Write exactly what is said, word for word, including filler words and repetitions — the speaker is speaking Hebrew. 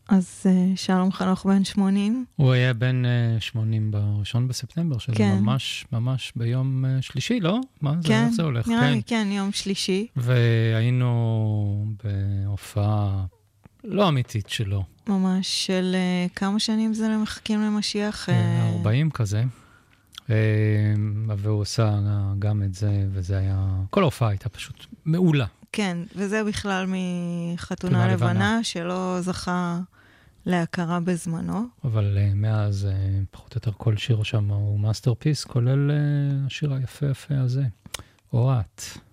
אז uh, שלום חנוך בן שמונים. הוא היה בן uh, שמונים בראשון בספטמבר, שזה כן. ממש, ממש ביום uh, שלישי, לא? מה זה? כן, איך זה הולך? נראה כן. לי, כן, יום שלישי. והיינו בהופעה לא אמיתית שלו. ממש, של uh, כמה שנים זה למחכים למשיח? ארבעים כזה. והוא עושה גם את זה, וזה היה... כל ההופעה הייתה פשוט מעולה. כן, וזה בכלל מחתונה לבנה, שלא זכה להכרה בזמנו. אבל מאז פחות או יותר כל שיר שם הוא מאסטרפיס, כולל השיר היפה יפה הזה. אורת.